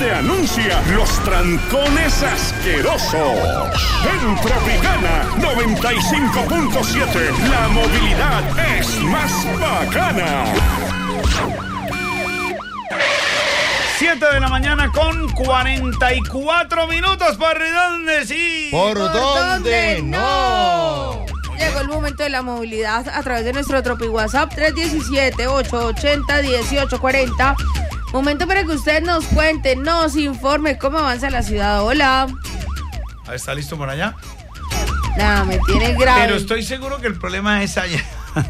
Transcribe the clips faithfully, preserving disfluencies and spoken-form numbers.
te anuncia los trancones asquerosos. En Tropicana noventa y cinco punto siete, la movilidad es más bacana. siete de la mañana con cuarenta y cuatro minutos. ¿Por dónde sí? ¿Por, ¿Por dónde no? Llegó el momento de la movilidad a través de nuestro Tropi WhatsApp tres uno siete, ocho ocho cero, uno ocho cuatro cero. Momento para que usted nos cuente, nos informe cómo avanza la ciudad. Hola. ¿Está listo por allá? Nada, me tiene grave. Pero estoy seguro que el problema es allá.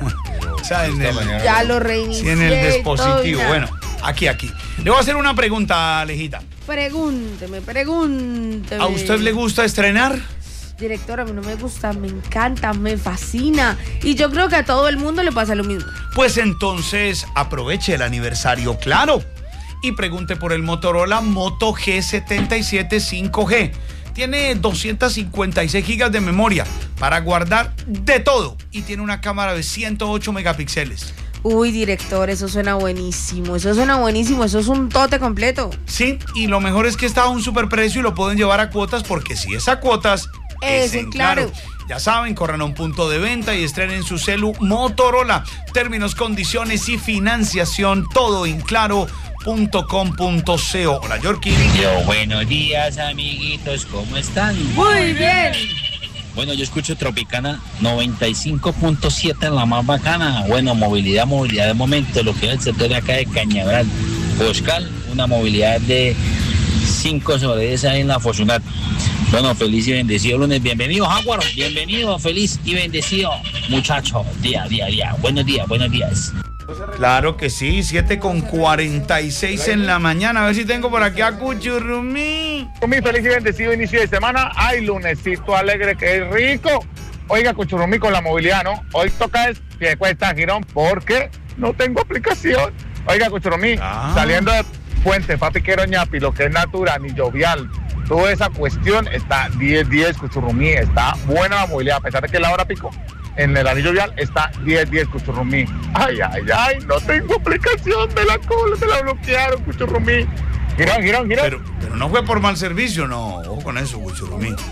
O sea, en el, ya lo reinicié. Sí, en el dispositivo. Bueno, aquí, aquí. Le voy a hacer una pregunta, Alejita. Pregúnteme, pregúnteme. ¿A usted le gusta estrenar? Director, a mí no me gusta, me encanta, me fascina. Y yo creo que a todo el mundo le pasa lo mismo. Pues entonces aproveche el aniversario, claro. Y pregunte por el Motorola Moto G setenta y siete cinco G. Tiene doscientos cincuenta y seis gigas de memoria para guardar de todo. Y tiene una cámara de ciento ocho megapíxeles. Uy, director, eso suena buenísimo, eso suena buenísimo, eso es un tote completo. Sí, y lo mejor es que está a un superprecio y lo pueden llevar a cuotas, porque si es a cuotas, es, es en claro. claro. Ya saben, corran a un punto de venta y estrenen su celu Motorola. Términos, condiciones y financiación, todo en claro punto com punto co. Hola, Yorkie. Yo, buenos días, amiguitos, ¿cómo están? Muy bien. Bueno, yo escucho Tropicana noventa y cinco punto siete en la más bacana. Bueno, movilidad, movilidad de momento, lo que es el sector de acá de Cañaveral. Boscal, una movilidad de cinco sobre diez ahí en la Fortunat. Bueno, feliz y bendecido lunes. Bienvenido, Jaguar. Bienvenido, feliz y bendecido, muchacho. Día, día, día. Buenos días, buenos días. Claro que sí, siete con cuarenta y seis en la mañana. A ver si tengo por aquí a Cuchurrumí. Mi feliz y bendecido inicio de semana. Ay, lunesito alegre, que rico. Oiga, Cuchurrumí, con la movilidad, ¿no? Hoy toca es que cuesta Girón porque no tengo aplicación. Oiga, Cuchurrumí, ah. saliendo de Puente Papiquero Ñapi, lo que es natural y jovial, toda esa cuestión está diez diez, Cuchurrumí. Está buena la movilidad, a pesar de que es la hora pico. En el anillo vial está diez diez, Cuchurrumí. Ay, ay, ay, no tengo aplicación de la cola, me la bloquearon, Cuchurrumí. Girón, girón, girón. Pero, pero no fue por mal servicio, no, ojo con eso, Cuchurrumí. No,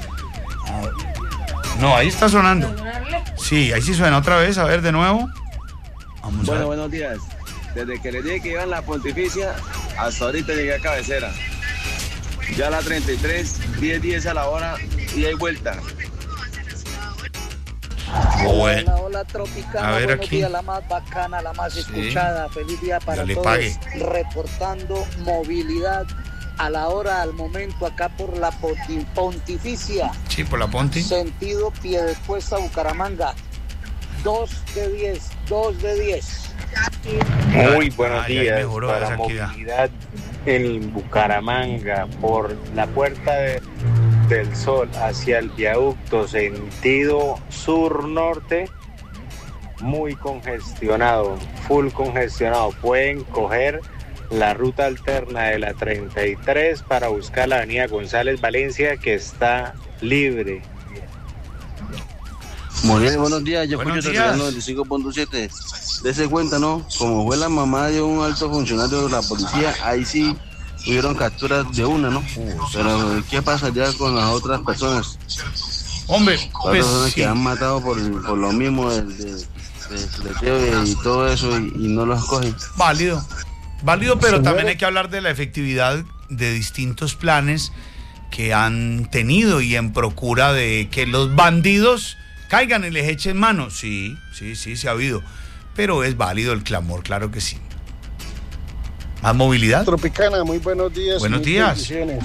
no, ahí está sonando. Sí, ahí sí suena otra vez, a ver, de nuevo. Vamos bueno, a ver. Buenos días. Desde que le dije que iba en la Pontificia, hasta ahorita llegué a Cabecera. Ya la treinta y tres, diez diez a la hora y hay vuelta. Hola, hola, Tropicana. A ver, buenos aquí. días, la más bacana, la más sí. escuchada. Feliz día para Dale, todos. pague. Reportando movilidad a la hora, al momento, acá por la Pontificia. Sí, por la Ponti. Sentido Piedecuesta, Bucaramanga. dos de diez, dos de diez. Muy buenos Ay, días mejoró para esa movilidad en Bucaramanga por la Puerta de, del Sol hacia el viaducto sentido sur-norte, muy congestionado, full congestionado. Pueden coger la ruta alterna de la treinta y tres para buscar la avenida González Valencia, que está libre. Muriel, buenos días, yo Buenos escucho días. noventa y cinco punto siete. Dese cuenta, ¿no? Como fue la mamá de un alto funcionario de la policía, ahí sí hubieron capturas de una, ¿no? Pero ¿qué pasaría con las otras personas? Hombre, Las pues personas sí. que han matado por, por lo mismo de, de, de fleteo y todo eso y, y no los cogen. Válido, válido, pero Señora. también hay que hablar de la efectividad de distintos planes que han tenido y en procura de que los bandidos caigan y les echen mano. Sí, sí, sí, sí ha habido, pero es válido el clamor, claro que sí. ¿Más movilidad? Tropicana, muy buenos días. Buenos días.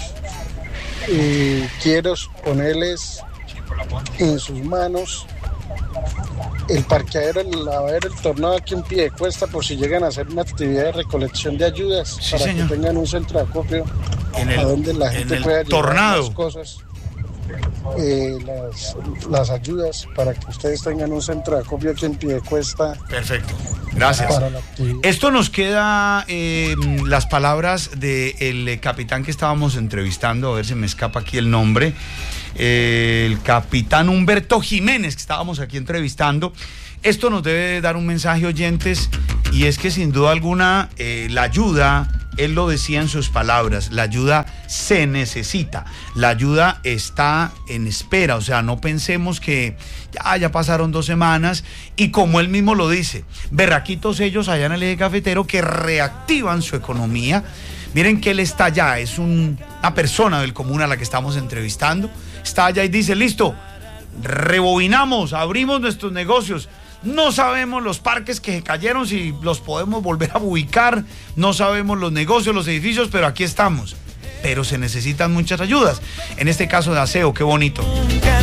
Y quiero ponerles en sus manos el parqueadero, el lavadero, el tornado aquí en Piedecuesta, por si llegan a hacer una actividad de recolección de ayudas, Sí, para señor. que tengan un centro de acopio En el- a donde la en gente el pueda llevar tornado. las cosas, eh, las, las ayudas, para que ustedes tengan un centro de acopio aquí en Piedecuesta. Perfecto, gracias. Para la actividad. Esto nos queda eh, las palabras del capitán que estábamos entrevistando, a ver si me escapa aquí el nombre, eh, el capitán Humberto Jiménez, que estábamos aquí entrevistando. Esto nos debe dar un mensaje, oyentes, y es que sin duda alguna eh, la ayuda él lo decía en sus palabras, la ayuda se necesita, la ayuda está en espera, o sea, no pensemos que ya, ya pasaron dos semanas y como él mismo lo dice, berraquitos ellos allá en el eje cafetero que reactivan su economía. Miren que él está allá, es un, una persona del común a la que estamos entrevistando, está allá y dice, listo, rebobinamos, abrimos nuestros negocios. No sabemos los parques que se cayeron, si los podemos volver a ubicar, no sabemos los negocios, los edificios, pero aquí estamos. Pero se necesitan muchas ayudas. En este caso de aseo, qué bonito.